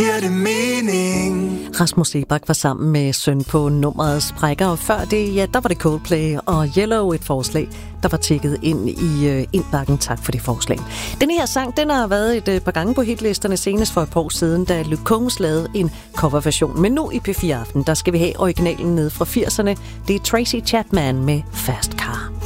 Rasmus Sebak var sammen med søn på nummeret Sprækker, og før det, ja, der var det Coldplay og Yellow, et forslag, der var tækket ind i indbakken. Tak for det forslag. Den her sang, den har været et par gange på hitlisterne, senest for et par år siden, da Luke Combs lavede en coverversion. Men nu i P4 Aften, der skal vi have originalen ned fra 80'erne. Det er Tracy Chapman med Fast Car.